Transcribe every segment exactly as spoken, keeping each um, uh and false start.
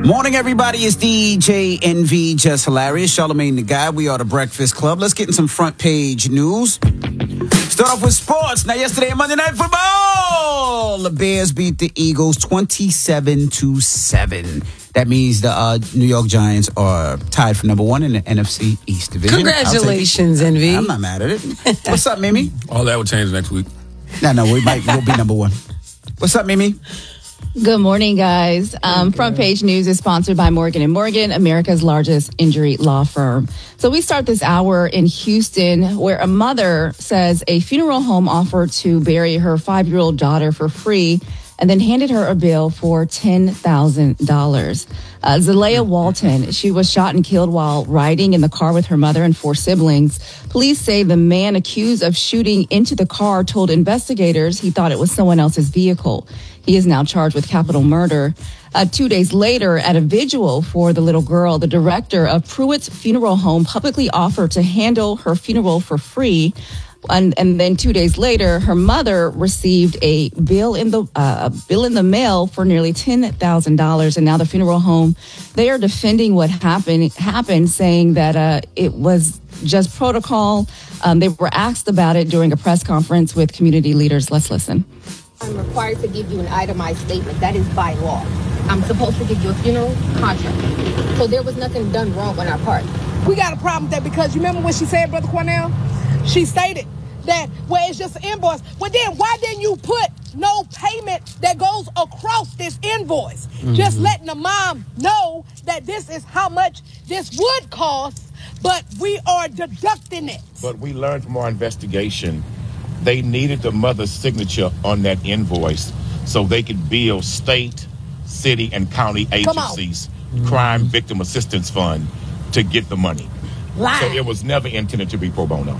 Morning, everybody. It's D J N V, Just Hilarious. Charlamagne the Guy. We are the Breakfast Club. Let's get in some front page news. Start off with sports. Now, yesterday, Monday Night Football, the Bears beat the Eagles twenty-seven to seven. That means the uh, New York Giants are tied for number one in the N F C East Division. Congratulations, N V. I'm not mad at it. What's up, Mimi? All that will change next week. No, no, we might we'll be number one. What's up, Mimi? Good morning, guys. Um, Front Page News is sponsored by Morgan and Morgan, America's largest injury law firm. So we start this hour in Houston, where a mother says a funeral home offered to bury her five-year-old daughter for free and then handed her a bill for ten thousand dollars. Uh, Zalea Walton, she was shot and killed while riding in the car with her mother and four siblings. Police say the man accused of shooting into the car told investigators he thought it was someone else's vehicle. He is now charged with capital murder. Uh, two days later, at a vigil for the little girl, the director of Pruitt's Funeral Home publicly offered to handle her funeral for free. And, and then two days later, her mother received a bill in the uh, a bill in the mail for nearly ten thousand dollars. And now the funeral home, they are defending what happened, happened saying that uh, it was just protocol. Um, they were asked about it during a press conference with community leaders. Let's listen. I'm required to give you an itemized statement. That is by law. I'm supposed to give you a funeral contract. So there was nothing done wrong on our part. We got a problem with that because you remember what she said, Brother Cornell? She stated that, well, it's just an invoice. Well, then why didn't you put no payment that goes across this invoice? Mm-hmm. Just letting the mom know that this is how much this would cost, but we are deducting it. But we learned from our investigation they needed the mother's signature on that invoice so they could bill state, city, and county agencies, crime victim assistance fund, to get the money. Lie. So it was never intended to be pro bono.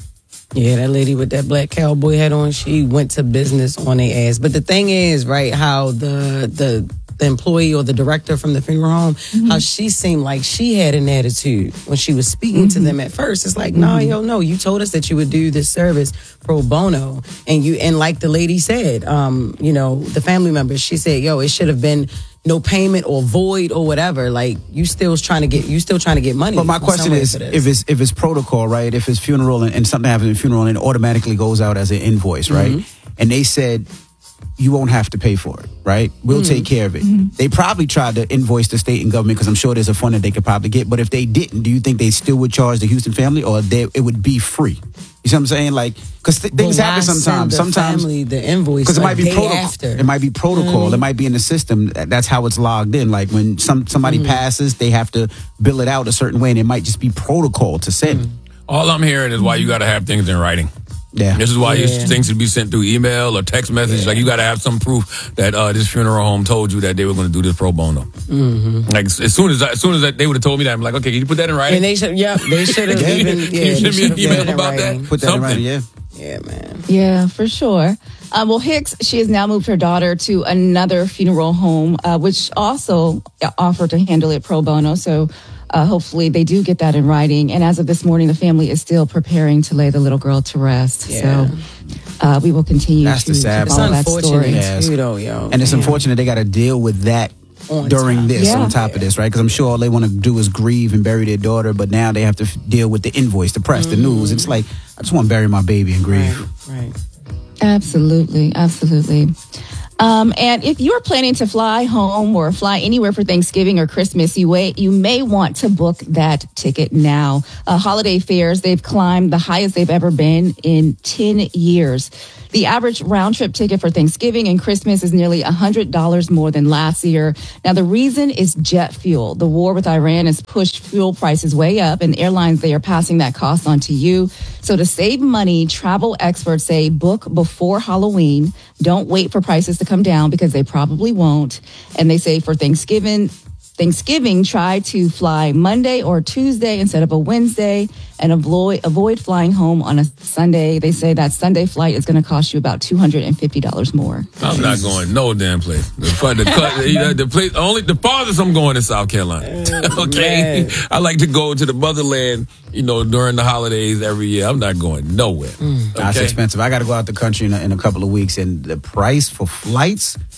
Yeah, that lady with that black cowboy hat on, she went to business on their ass. But the thing is, right, how the the the employee or the director from the funeral home, mm-hmm. how she seemed like she had an attitude when she was speaking mm-hmm. to them at first. It's like, no, mm-hmm. yo, no, you told us that you would do this service pro bono. And you, and like the lady said, um, you know, the family members, she said, yo, it should have been no payment or void or whatever. Like, you still trying to get, you still trying to get money. But my question is, if it's if it's protocol, right? If it's funeral and, and something happens at a funeral and it automatically goes out as an invoice, right? Mm-hmm. And they said, you won't have to pay for it, right? We'll mm-hmm. take care of it. Mm-hmm. They probably tried to invoice the state and government because I'm sure there's a fund that they could probably get. But if they didn't, do you think they still would charge the Houston family, or they, it would be free? You see what I'm saying? Like, because th- things happen sometimes. The sometimes family, the invoice, because it might be protocol. After. It might be protocol. Mm-hmm. It might be in the system. That's how it's logged in. Like when some somebody mm-hmm. passes, they have to bill it out a certain way, and it might just be protocol to send. Mm-hmm. All I'm hearing is why you got to have things in writing. Yeah. This is why yeah. things should be sent through email or text message. Yeah. Like, you got to have some proof that uh, this funeral home told you that they were going to do this pro bono. Mm-hmm. Like, as soon as I, as soon as they would have told me that, I'm like, okay, can you put that in writing? And they should, yeah, they should have even, yeah, you send me an email about that? Put that Something. in writing, yeah. Yeah, man. Yeah, for sure. Um, well, Hicks, she has now moved her daughter to another funeral home, uh, which also offered to handle it pro bono. So uh, hopefully they do get that in writing. And as of this morning, the family is still prepreparing to lay the little girl to rest. Yeah. So uh, we will continue That's to, the sad to follow that unfortunate story. Yes. too, though, yo. And it's Man. unfortunate they got to deal with that On during top. this, Yeah. on top of this, right? Because I'm sure all they want to do is grieve and bury their daughter, but now they have to f- deal with the invoice, the press, mm-hmm. the news. It's like, I just want to bury my baby and grieve. Right, right. Absolutely, absolutely. Um, and if you're planning to fly home or fly anywhere for Thanksgiving or Christmas, you wait, you may want to book that ticket now. Uh, holiday fares, they've climbed the highest they've ever been in ten years. The average round trip ticket for Thanksgiving and Christmas is nearly one hundred dollars more than last year. Now, the reason is jet fuel. The war with Iran has pushed fuel prices way up, and airlines, they are passing that cost on to you. So to save money, travel experts say book before Halloween. Don't wait for prices to come down because they probably won't. And they say for Thanksgiving, Thanksgiving, try to fly Monday or Tuesday instead of a Wednesday, and avoid avoid flying home on a Sunday. They say that Sunday flight is going to cost you about two hundred fifty dollars more. I'm not going no damn place. The, the, the, the place only the farthest I'm going is South Carolina. Okay, man. I like to go to the motherland, you know, during the holidays every year. I'm not going nowhere. Mm. Okay? That's expensive. I got to go out the country in a, in a couple of weeks, and the price for flights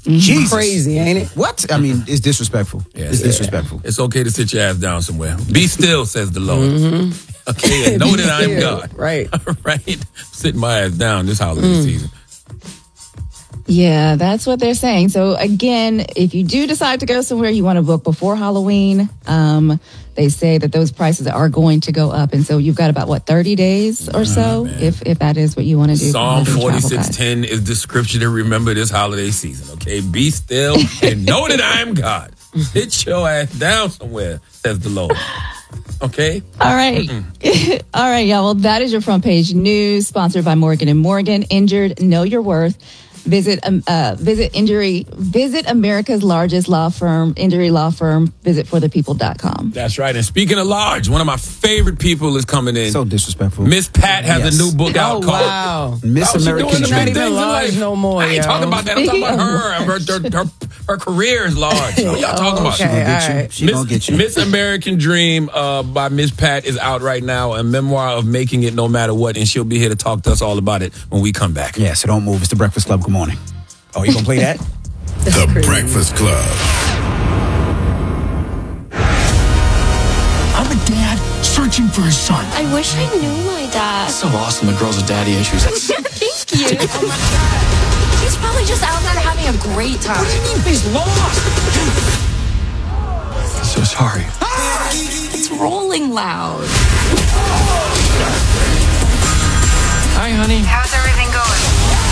Jesus. Crazy, ain't it? What? I mean, it's disrespectful. Yeah, it's yeah. disrespectful. It's okay to sit your ass down somewhere. Be still, says the Lord. Mm-hmm. Okay, and know that I am God. Right. Right? Sitting my ass down this holiday Mm. season. Yeah, that's what they're saying. So again, if you do decide to go somewhere, you want to book before Halloween. Um, they say that those prices are going to go up, and so you've got about what thirty days or so, man. if if that is what you want to do. Psalm for holiday travel, forty-six guys. ten is the scripture to remember this holiday season. Okay, be still and know that I am God. Sit your ass down somewhere, says the Lord. Okay. All right. All right, y'all. Well, that is your front page news, sponsored by Morgan and Morgan. Injured, know your worth. Visit um, uh, visit injury visit America's largest law firm, injury law firm. Visit for the people dot com. That's right. And speaking of large, one of my favorite people is coming in. So disrespectful. Miss Pat has Yes. a new book out Oh, called wow. Miss Oh, she American doing the Dream. big Not even things in large life. no more, I ain't yo. talking about that. I'm talking about her. Her, her, her, her career is large. What y'all talking about? Okay, She gonna get all you. right. She gonna get you. Miss American Dream uh, by Miss Pat is out right now, a memoir of making it no matter what, and she'll be here to talk to us all about it when we come back. Yeah, so don't move. It's the Breakfast Club. Good morning. Oh, you gonna play that? The Breakfast Club. I'm a dad searching for his son. I wish I knew my dad. So awesome, the girl's a daddy issues. Thank you. Oh my God. He's probably just out there having a great time. What do you mean he's lost? So sorry. It's rolling loud. Hi, honey. How's everything going?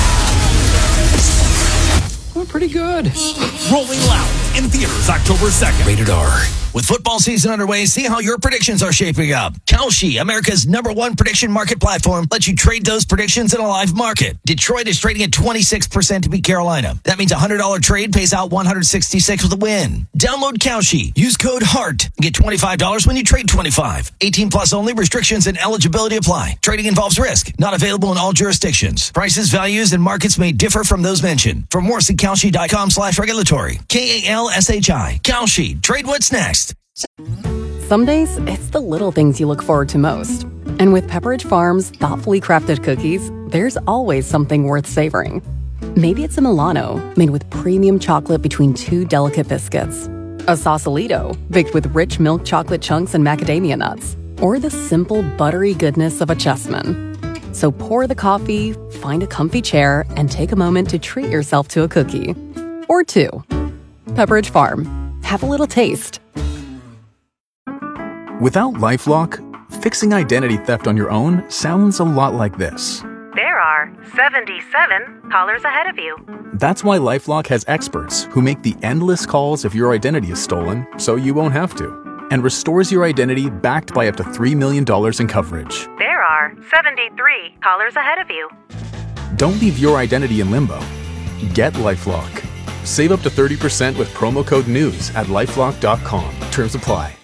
We're pretty good. Rolling Loud in theaters October second. Rated R. With football season underway, see how your predictions are shaping up. Kalshi, America's number one prediction market platform, lets you trade those predictions in a live market. Detroit is trading at twenty-six percent to beat Carolina. That means a one hundred dollars trade pays out one hundred sixty-six with a win. Download Kalshi. Use code HEART. Get twenty-five dollars when you trade twenty-five dollars. eighteen plus only. Restrictions and eligibility apply. Trading involves risk. Not available in all jurisdictions. Prices, values, and markets may differ from those mentioned. For more, see Kalshi.com slash regulatory. K A L S H I. Kalshi. Trade what's next. Some days, it's the little things you look forward to most. And with Pepperidge Farm's thoughtfully crafted cookies, there's always something worth savoring. Maybe it's a Milano, made with premium chocolate between two delicate biscuits. A Sausalito, baked with rich milk chocolate chunks and macadamia nuts. Or the simple, buttery goodness of a Chessman. So pour the coffee, find a comfy chair, and take a moment to treat yourself to a cookie. Or two. Pepperidge Farm. Have a little taste. Without LifeLock, fixing identity theft on your own sounds a lot like this. There are seventy-seven callers ahead of you. That's why LifeLock has experts who make the endless calls if your identity is stolen, so you won't have to, and restores your identity backed by up to three million dollars in coverage. There are seventy-three callers ahead of you. Don't leave your identity in limbo. Get LifeLock. Save up to thirty percent with promo code NEWS at lifelock dot com. Terms apply.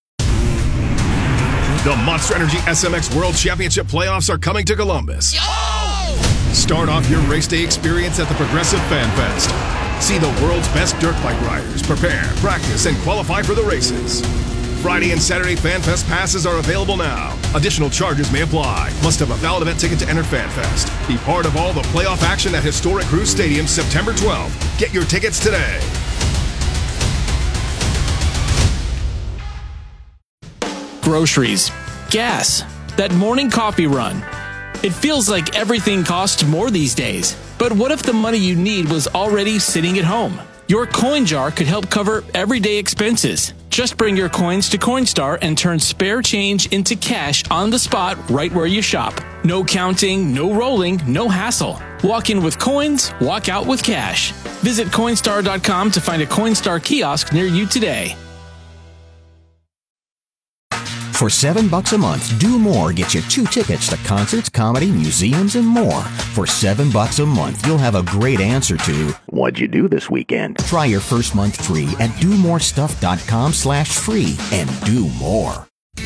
The Monster Energy S M X World Championship playoffs are coming to Columbus. Oh! Start off your race day experience at the Progressive Fan Fest. See the world's best dirt bike riders prepare, practice, and qualify for the races. Friday and Saturday Fan Fest passes are available now. Additional charges may apply. Must have a valid event ticket to enter Fan Fest. Be part of all the playoff action at historic Cruz Stadium September twelfth. Get your tickets today. Groceries, gas, that morning coffee run. It feels like everything costs more these days. But what if the money you need was already sitting at home? Your coin jar could help cover everyday expenses. Just bring your coins to Coinstar and turn spare change into cash on the spot right where you shop. No counting, no rolling, no hassle. Walk in with coins, walk out with cash. Visit Coinstar dot com to find a Coinstar kiosk near you today. For seven bucks a month, Do More gets you two tickets to concerts, comedy, museums, and more. For seven bucks a month, you'll have a great answer to what'd you do this weekend? Try your first month free at do more stuff dot com slash free and do more.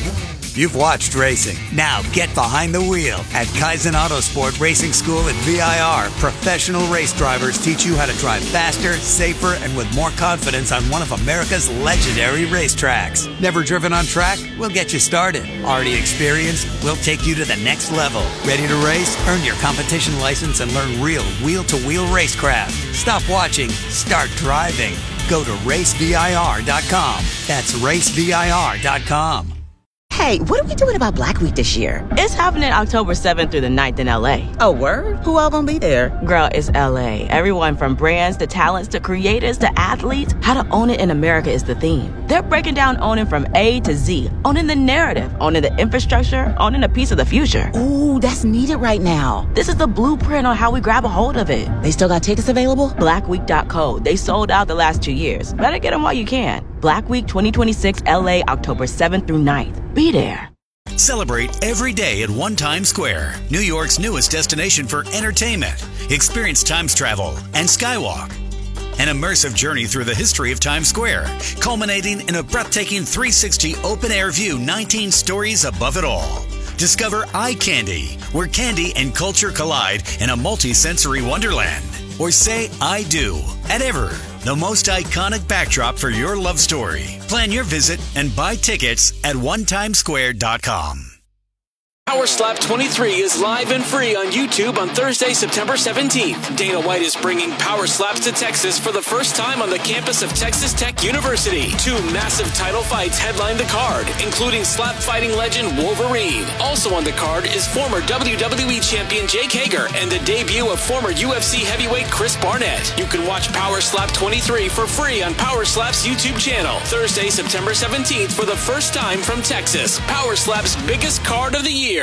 You've watched racing. Now get behind the wheel at Kaizen Autosport Racing School at V I R. Professional race drivers teach you how to drive faster, safer, and with more confidence on one of America's legendary racetracks. Never driven on track? We'll get you started. Already experienced? We'll take you to the next level. Ready to race? Earn your competition license and learn real wheel-to-wheel racecraft. Stop watching. Start driving. Go to race V I R dot com. That's race V I R dot com. Hey, what are we doing about Black Week this year? It's happening October seventh through the ninth in L A. Oh, word? Who all gonna be there? Girl, it's L A. Everyone from brands to talents to creators to athletes. How to own it in America is the theme. They're breaking down owning from A to Z. Owning the narrative, owning the infrastructure, owning a piece of the future. Ooh, that's needed right now. This is the blueprint on how we grab a hold of it. They still got tickets available? black week dot co. They sold out the last two years. Better get them while you can. Black Week twenty twenty-six L A, October seventh through ninth. Be there. Celebrate every day at One Times Square, New York's newest destination for entertainment. Experience Times Travel and Skywalk. An immersive journey through the history of Times Square, culminating in a breathtaking three sixty open-air view, nineteen stories above it all. Discover Eye Candy, where candy and culture collide in a multi-sensory wonderland. Or say I do at Ever, the most iconic backdrop for your love story. Plan your visit and buy tickets at one times square dot com. Power Slap twenty-three is live and free on YouTube on Thursday, September seventeenth. Dana White is bringing Power Slaps to Texas for the first time on the campus of Texas Tech University. Two massive title fights headline the card, including slap fighting legend Wolverine. Also on the card is former W W E champion Jake Hager and the debut of former U F C heavyweight Chris Barnett. You can watch Power Slap twenty-three for free on Power Slap's YouTube channel. Thursday, September seventeenth for the first time from Texas. Power Slap's biggest card of the year.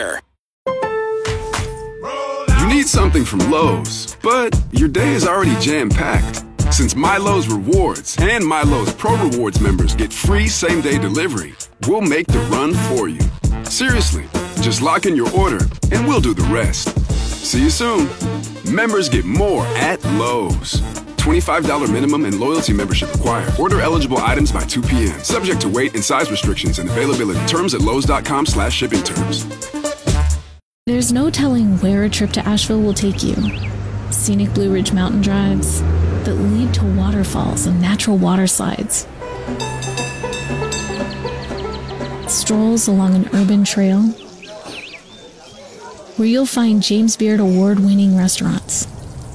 You need something from Lowe's, but your day is already jam-packed. Since MyLowe's Rewards and MyLowe's Pro Rewards members get free same-day delivery, we'll make the run for you. Seriously, just lock in your order and we'll do the rest. See you soon. Members get more at Lowe's. twenty-five dollars minimum and loyalty membership required. Order eligible items by two p.m. Subject to weight and size restrictions and availability. Terms at lowes.com slash shipping terms. There's no telling where a trip to Asheville will take you. Scenic Blue Ridge mountain drives that lead to waterfalls and natural water slides. Strolls along an urban trail where you'll find James Beard award-winning restaurants.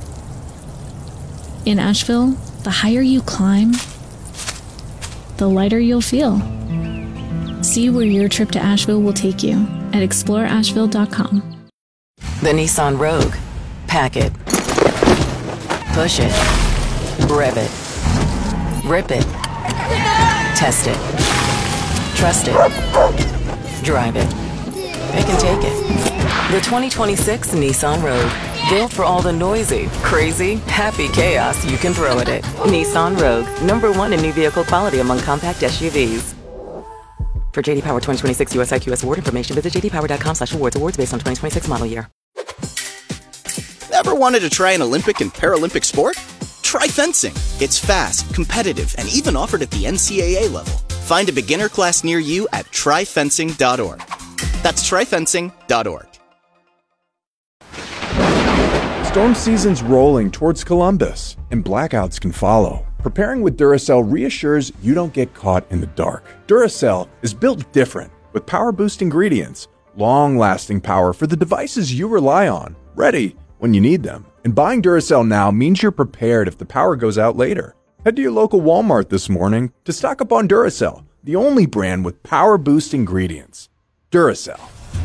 In Asheville, the higher you climb, the lighter you'll feel. See where your trip to Asheville will take you at explore asheville dot com. The Nissan Rogue. Pack it. Push it. Rev it. Rip it. Test it. Trust it. Drive it. It can take it. The twenty twenty-six Nissan Rogue. Built for all the noisy, crazy, happy chaos you can throw at it. Nissan Rogue. Number one in new vehicle quality among compact S U Vs. For J D Power twenty twenty-six U S I Q S award information, visit j d power dot com slash awards. Awards based on twenty twenty-six model year. Ever wanted to try an Olympic and Paralympic sport? Try fencing. It's fast, competitive, and even offered at the N C double A level. Find a beginner class near you at try fencing dot org. That's try fencing dot org. Storm season's rolling towards Columbus, and blackouts can follow. Preparing with Duracell reassures you don't get caught in the dark. Duracell is built different, with power boost ingredients, long-lasting power for the devices you rely on, ready when you need them. And buying Duracell now means you're prepared if the power goes out later. Head to your local Walmart this morning to stock up on Duracell, the only brand with power boost ingredients. Duracell.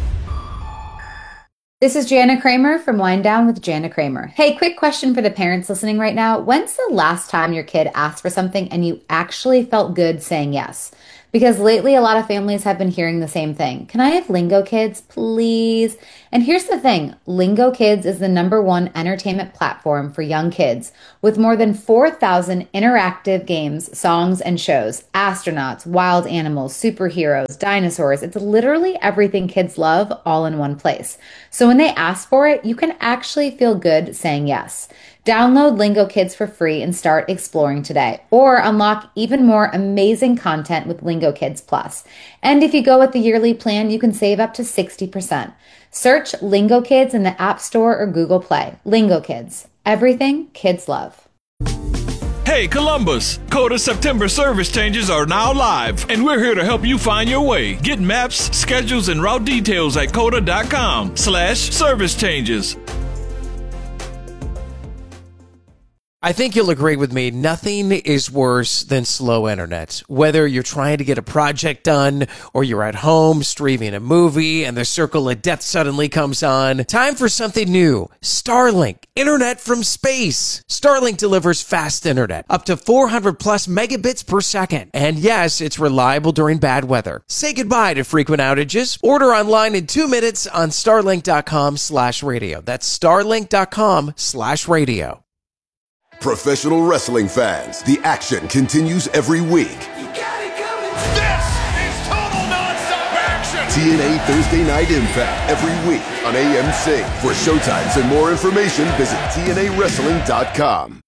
This is Jana Kramer from Wind Down with Jana Kramer. Hey, quick question for the parents listening right now. When's the last time your kid asked for something and you actually felt good saying yes? Because lately a lot of families have been hearing the same thing. Can I have Lingo Kids, please? And here's the thing. Lingo Kids is the number one entertainment platform for young kids with more than four thousand interactive games, songs, and shows. Astronauts, wild animals, superheroes, dinosaurs. It's literally everything kids love all in one place. So when they ask for it, you can actually feel good saying yes. Download Lingo Kids for free and start exploring today, or unlock even more amazing content with Lingo Kids Plus. And if you go with the yearly plan, you can save up to sixty percent. Search Lingo Kids in the App Store or Google Play. Lingo Kids, everything kids love. Hey Columbus, Coda September service changes are now live, and we're here to help you find your way. Get maps, schedules, and route details at coda.com slash service changes. I think you'll agree with me, nothing is worse than slow internet. Whether you're trying to get a project done or you're at home streaming a movie and the circle of death suddenly comes on, time for something new. Starlink, internet from space. Starlink delivers fast internet, up to four hundred plus megabits per second. And yes, it's reliable during bad weather. Say goodbye to frequent outages. Order online in two minutes on starlink.com slash radio. That's starlink.com slash radio. Professional wrestling fans, the action continues every week. This is total nonstop action! T N A Thursday Night Impact every week on A M C. For showtimes and more information, visit T N A wrestling dot com.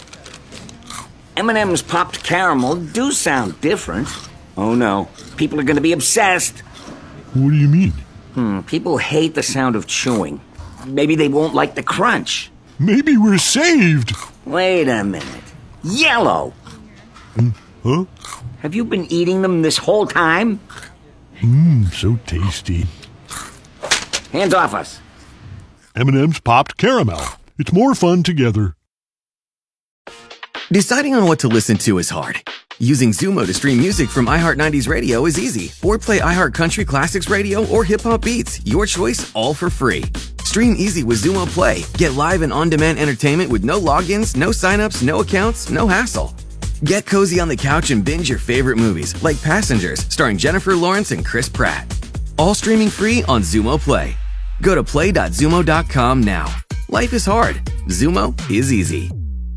M and M's popped caramel do sound different. Oh no, people are going to be obsessed. What do you mean? Hmm, people hate the sound of chewing. Maybe they won't like the crunch. Maybe we're saved. Wait a minute. Yellow! Mm, huh? Have you been eating them this whole time? Mmm, so tasty. Hands off us. M and M's popped caramel. It's more fun together. Deciding on what to listen to is hard. Using Zumo to stream music from iHeart nineties Radio is easy. Or play iHeart Country Classics Radio or Hip Hop Beats. Your choice, all for free. Stream easy with Zumo Play. Get live and on-demand entertainment with no logins, no signups, no accounts, no hassle. Get cozy on the couch and binge your favorite movies, like Passengers, starring Jennifer Lawrence and Chris Pratt. All streaming free on Zumo Play. Go to play dot zumo dot com now. Life is hard. Zumo is easy.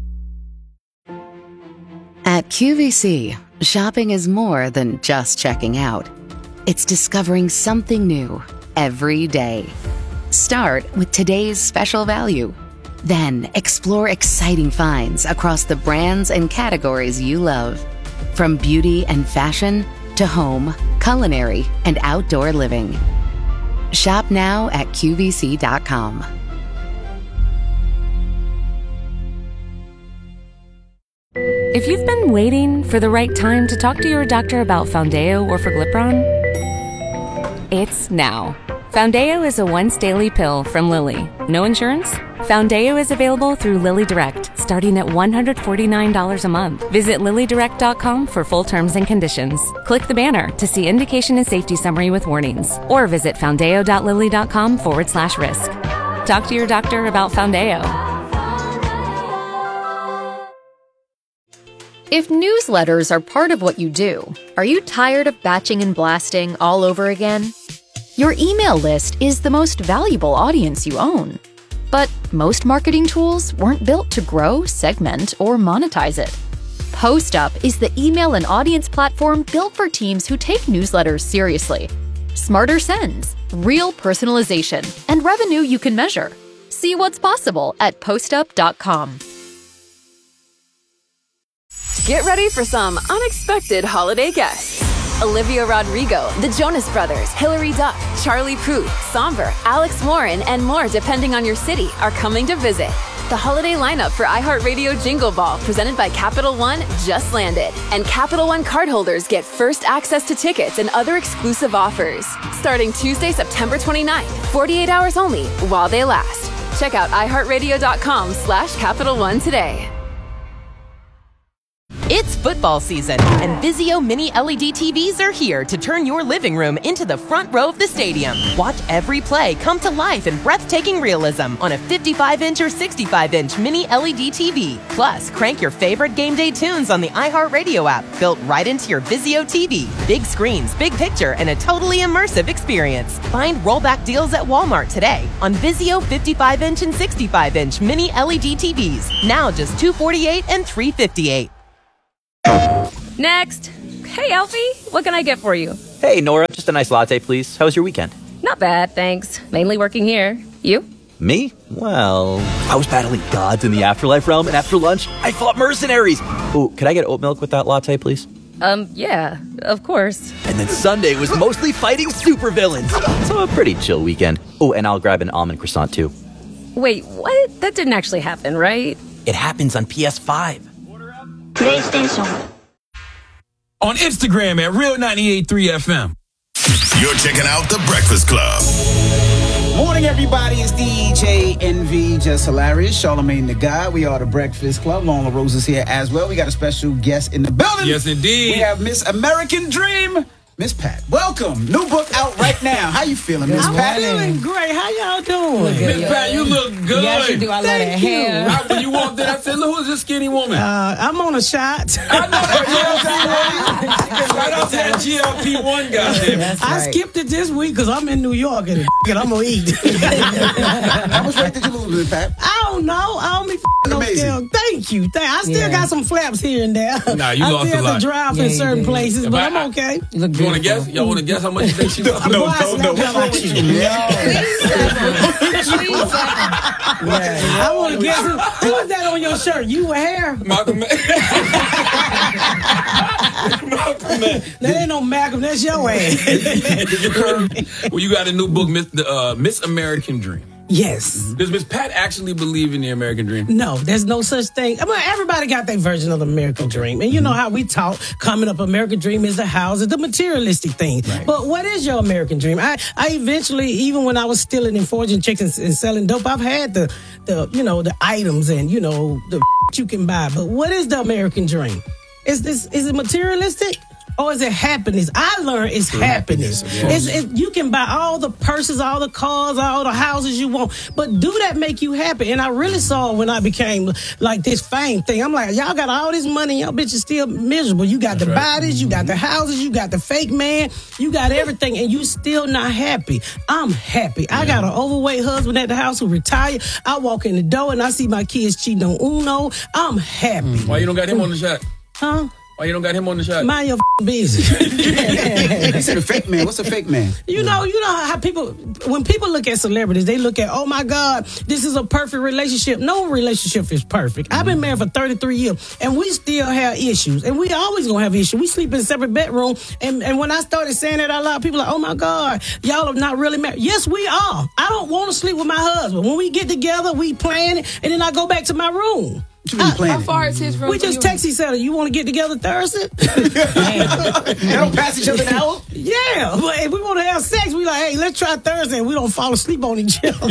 At Q V C, shopping is more than just checking out. It's discovering something new every day. Start with today's special value. Then explore exciting finds across the brands and categories you love. From beauty and fashion to home, culinary, and outdoor living. Shop now at Q V C dot com. If you've been waiting for the right time to talk to your doctor about Foundayo or Forglipron, it's now. Foundayo is a once-daily pill from Lilly. No insurance? Foundayo is available through Lilly Direct, starting at one hundred forty-nine dollars a month. Visit lilly direct dot com for full terms and conditions. Click the banner to see indication and safety summary with warnings, or visit foundayo dot lilly dot com forward slash risk. Talk to your doctor about Foundayo. If newsletters are part of what you do, are you tired of batching and blasting all over again? Your email list is the most valuable audience you own. But most marketing tools weren't built to grow, segment, or monetize it. PostUp is the email and audience platform built for teams who take newsletters seriously. Smarter sends, real personalization, and revenue you can measure. See what's possible at postup dot com. Get ready for some unexpected holiday guests. Olivia Rodrigo, the Jonas Brothers, Hilary Duff, Charlie Puth, Somber, Alex Warren, and more depending on your city are coming to visit. The holiday lineup for iHeartRadio Jingle Ball, presented by Capital One, just landed. And Capital One cardholders get first access to tickets and other exclusive offers. Starting Tuesday, September twenty-ninth, forty-eight hours only, while they last. Check out iHeartRadio.com slash Capital One today. It's football season, and Vizio Mini L E D T Vs are here to turn your living room into the front row of the stadium. Watch every play come to life in breathtaking realism on a fifty-five inch or sixty-five inch Mini L E D T V. Plus, crank your favorite game day tunes on the iHeartRadio app, built right into your Vizio T V. Big screens, big picture, and a totally immersive experience. Find rollback deals at Walmart today on Vizio fifty-five inch and sixty-five inch Mini L E D T Vs. Now just two hundred forty-eight dollars and three hundred fifty-eight dollars. Next. Hey, Alfie, what can I get for you? Hey, Nora, just a nice latte, please. How was your weekend? Not bad, thanks. Mainly working here. You? Me? Well, I was battling gods in the afterlife realm, and after lunch, I fought mercenaries. Ooh, could I get oat milk with that latte, please? Um, yeah, of course. And then Sunday was mostly fighting supervillains. So a pretty chill weekend. Oh, and I'll grab an almond croissant, too. Wait, what? That didn't actually happen, right? It happens on P S five. PlayStation. On Instagram at Real ninety-eight point three F M. You're checking out The Breakfast Club. Morning, everybody. It's D J N V, Just Hilarious, Charlamagne the God. We are The Breakfast Club. Lola Rose is here as well. We got a special guest in the building. Yes, indeed. We have Miss American Dream, Miss Pat. Welcome. New book out right now. How you feeling, Miss Pat? I'm feeling great. How y'all doing? Miss Pat, you look good. Yes, you do. I love that hair. I, when you walked in, I said, look, who's this skinny woman? Uh, I'm on a shot. I know that G L P one. Shout out to that G L P one guy. That's I right. skipped it this week because I'm in New York and, and I'm going to eat. How much weight did you lose, Miss Pat? I don't know. I don't be no scale. Thank you. Thank, I still Yeah. got some flaps here and there. Nah, you I lost still a lot. have to drive Yeah, in you certain did. places, If but I- I'm okay. You look you want to guess? Y'all want to guess how much you think she was? No, no, no. I want to guess who, who is that on your shirt? You with hair? Malcolm X. Malcolm X. That ain't no Malcolm. That's your ass. Did you curve? Well, you got a new book, Miss the, uh, Miss American Dream. Yes. Does Miss Pat actually believe in the American Dream? No, there's no such thing. I mean, everybody got their version of the American Dream. And you know how we talk, coming up, American Dream is the house, it's the materialistic thing. Right. But what is your American Dream? I, I eventually, even when I was stealing and forging chicks and, and selling dope, I've had the, the, you know, the items and, you know, the you can buy. But what is the American Dream? Is this, is it materialistic? Or is it happiness? I learned it's True happiness. happiness, It's, it, you can buy all the purses, all the cars, all the houses you want, but do that make you happy? And I really saw when I became like this fame thing. I'm like, y'all got all this money, y'all bitches still miserable. You got That's the right. bodies, you got the houses, you got the fake man, you got everything, and you still not happy. I'm happy. I got an overweight husband at the house who retired. I walk in the door and I see my kids cheating on Uno. I'm happy. Why you don't got him on the shot? Huh? Why you don't got him on the shot? Mind your f- business. He said a fake man. What's a fake man? You know, you know how people, when people look at celebrities, they look at, oh my God, this is a perfect relationship. No relationship is perfect. I've been married for thirty-three years, and we still have issues, and we always gonna have issues. We sleep in separate bedrooms, and, and when I started saying that out loud, people are like, oh my God, y'all are not really married. Yes, we are. I don't want to sleep with my husband. When we get together, we plan it, and then I go back to my room. How far is his room? We just text each other. You want to get together Thursday? They don't pass each other an hour? Yeah, but if we want to have sex, we like, hey, let's try Thursday. We don't fall asleep on each other.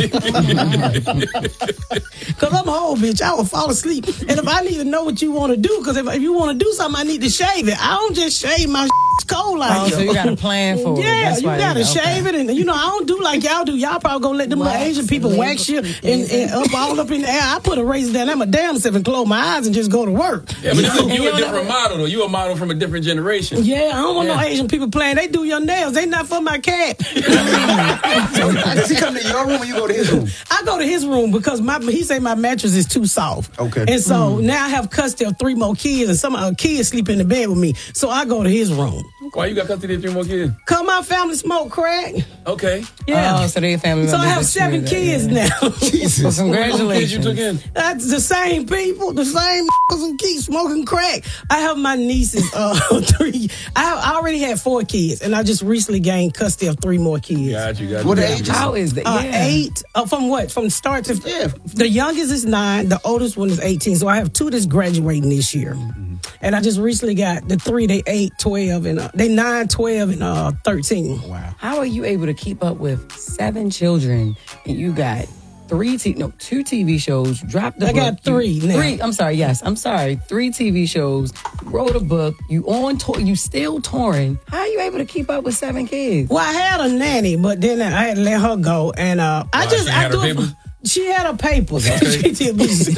Because I'm an old bitch. I will fall asleep. And if I need to know what you want to do, because if, if you want to do something, I need to shave it. I don't just shave my cold like Oh, you. so you got a plan for it. Yeah, That's you why got to you- okay. shave it. And, you know, I don't do like y'all do. Y'all probably going to let them little Wax Asian people and wax you label- and, and up all up in the air. I put a razor down. I'm a damn self and close my eyes and just go to work. Yeah, but you, you a different model, though. You a model from a different generation. Yeah, I don't want Yeah. no Asian people playing. They do your nails. They not for my cat. Does he come to your room or you go to his room? I go to his room because my he say my mattress is too soft. Okay. And so now I have custody of three more kids, and some of our kids sleep in the bed with me. So I go to his room. Why you got custody of three more kids? Cause my family smoke crack. Okay. Yeah. Oh, so they're family So I members have that seven you- kids now. Jesus. Well, congratulations. You took in? That's the same people, the same who keep smoking crack. I have my nieces, uh, three. I, have, I already had four kids, and I just recently gained custody of three more kids. Got you, got you. What age is How is that? Uh, Yeah. Eight. Uh, from what? From start to yeah. The youngest is nine. The oldest one is eighteen. So I have two that's graduating this year. Mm-hmm. And I just recently got the three. They eight, twelve, and uh, they nine, twelve, and uh, thirteen. Wow. How are you able to keep up with seven children and you got three, t- no, two T V shows, dropped the I book. got three you, now. Three, I'm sorry, yes, I'm sorry. Three T V shows, wrote a book, you on tour, you still touring. How are you able to keep up with seven kids? Well, I had a nanny, but then I had to let her go, and uh, I Why, just she I had do her it. For, papers? she had her papers. Okay. She did business.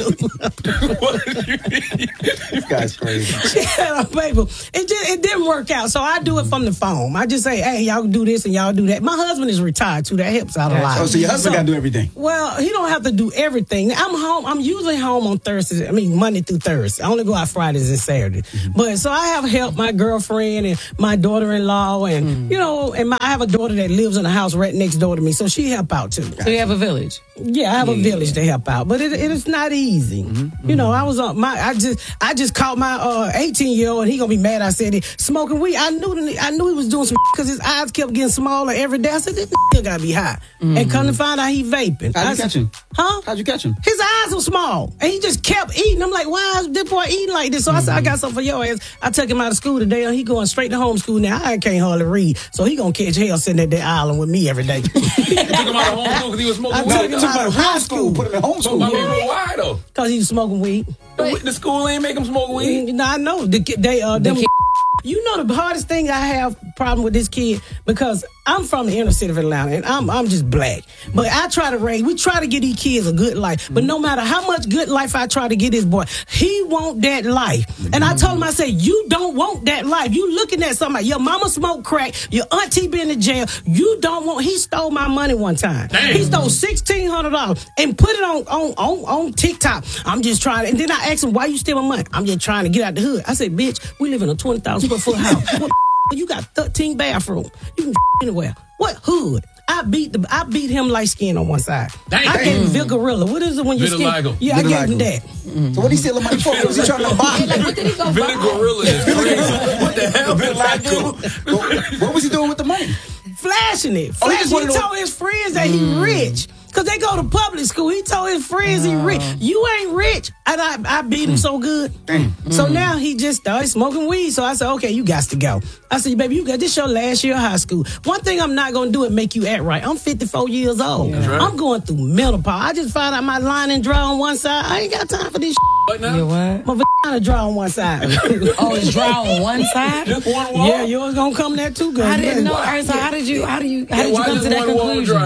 This guy's crazy. She had her paper. It just it didn't work out, so I do it from the phone. I just say, hey, y'all do this and y'all do that. My husband is retired too. That helps out a lot. Oh, so your husband got to do everything. Well, he don't have to do everything. I'm home. I'm usually home on Thursdays. I mean, Monday through Thursday. I only go out Fridays and Saturdays. Mm-hmm. But so I have help my girlfriend and my daughter-in-law, and Mm. you know, and my, I have a daughter that lives in a house right next door to me, so she help out too. So you have a village? Yeah, I have a village to help out, but it, it is not easy. Mm-hmm. You know, I was on my, I just, I just caught my uh, eighteen year old, and he gonna be mad. I said it smoking weed. I knew, the, I knew he was doing some because his eyes kept getting smaller every day. I said this nigga gotta be high, mm-hmm. and come to find out he vaping. How'd I you said, catch him? Huh? How'd you catch him? His eyes were small, and he just kept eating. I'm like, why is this boy eating like this? So mm-hmm. I said, I got something for your ass. I took him out of school today, and he going straight to homeschool now. I can't hardly read, so he gonna catch hell sitting at that island with me every day. You took him out of homeschool because he was smoking I weed? took him out of high school. Put him in homeschool. So, I mean, why though? Because he was smoking weed. The, the school ain't make him smoke weed? No, I know. The, they, uh, them, The you know the hardest thing I have problem with this kid because I'm from the inner city of Atlanta and I'm I'm just black. But I try to raise, we try to give these kids a good life. But no matter how much good life I try to give this boy, he want that life. And I told him, I said, you don't want that life. You looking at somebody, your mama smoked crack, your auntie been in jail. You don't want, he stole my money one time. Damn. He stole sixteen hundred dollars and put it on, on, on, on TikTok. I'm just trying to, and then I asked him, why you steal my money? I'm just trying to get out the hood. I said, bitch, we live in a twenty thousand square foot house. What you got thirteen bathrooms. You can anywhere. What hood? I beat the I beat him light skin on one side. Dang. I gave him Vigorilla. What is it when you skin? Vitiligo. Yeah, I gave him that. Mm-hmm. So what he stealing money for? Was he trying to buy? Like, what did he go buy? Vitiligo is crazy. What the hell? Vitiligo. What was he doing with the money? Flashing it. Oh, he Flashing. just He wanted to- told his friends that he rich. Cause they go to public school. He told his friends he rich. You ain't rich. And I, I beat him so good. So now he just started smoking weed. So I said, okay, you got to go. I said, baby, you got this your last year of high school. One thing I'm not gonna do is make you act right. I'm fifty-four years old. That's right. I'm going through menopause. I just found out my lining dry on one side. I ain't got time for this. What now? You what? My vagina dry on one side. Oh, it's dry on one side? Just one wall? Yeah, yours gonna come there too, girl. I didn't know. All right, so how did you, how do you, how Yeah, did you why come is to that one wall conclusion?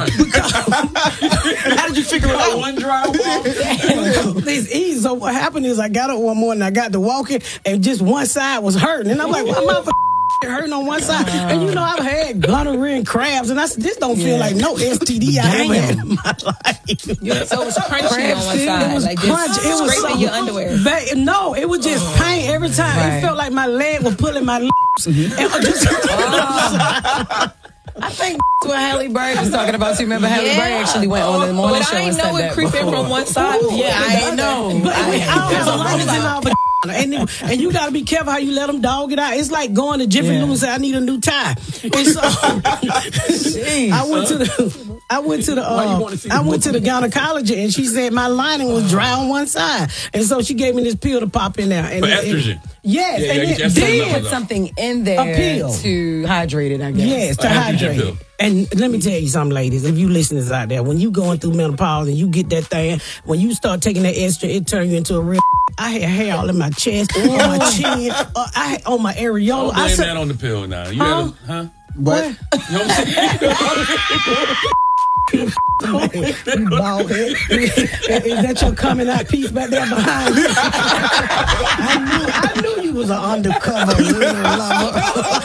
dry? How did you figure it out? One dry wall? It's easy. So what happened is I got up one morning, I got to walking, and just one side was hurting. And I'm like, why my hurting on one side? And you know, I've had gonorrhea and crabs, and I said, this don't feel Yeah. like no S T D I ever had in my life. Yeah, so it was crunchy on one side. It was like crunch. just It was scraping so, your underwear. Ba- no, it was just pain every time. Right. It felt like my leg was pulling my lips. And I just, I think that's what Halle Berry was talking about. You remember Halle Yeah. Berry actually went on the morning But show I and ain't said know it that creeping before. from one side. Yeah, I ain't know. But I I, ain't don't have a know. license in our vagina. And, it- and you got to be careful how you let them dog it out. It's like going to Jiffy Yeah. Lube and say, I need a new tie. And so I went to the I went to the uh, I went to the gynecologist and she said my lining was dry on one side. And so she gave me this pill to pop in there. And For it- it- estrogen. Yes. Yeah, and yeah, it get did. estrogen Put something in there A pill. to hydrate it, I guess. Yes, to An estrogen hydrate. pill. And let me tell you something, ladies. If you listeners out there, when you going through menopause and you get that thing, when you start taking that estrogen, it turns you into a real. I had hair all in my chest, on my chin, uh, I had, on my areola. Don't I blame said, that on the pill now. You Huh? gotta, huh? What? You know what I'm saying? you bald head. Is that your coming out piece back there behind you? I knew, I knew you was an undercover wiener lover.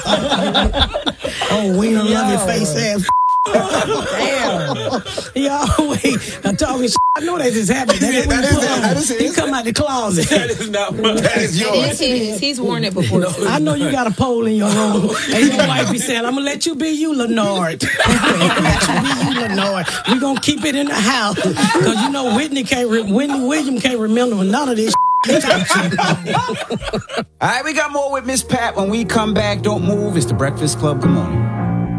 Oh, wiener lover face ass. Damn. He always I'm talking shit. I know that just happened. That, That is- that is- he come out the closet. That is not my That is It yours. is his. He's worn it before. I know you got a pole in your room, and your wife be saying, "I'm gonna let you be you, Lenard. I'm gonna let you be you, Lenard. We gonna keep it in the house because you know Whitney can't. Re- Whitney Williams can't remember none of this." All right, we got more with Miss Pat when we come back. Don't move. It's the Breakfast Club. Good morning.